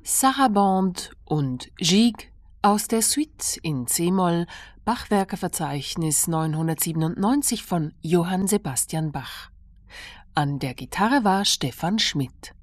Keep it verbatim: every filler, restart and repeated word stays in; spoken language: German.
Sarabande und Gigue aus der Suite in c-Moll, Bachwerkeverzeichnis neunhundertsiebenundneunzig von Johann Sebastian Bach. An der Gitarre war Stefan Schmidt.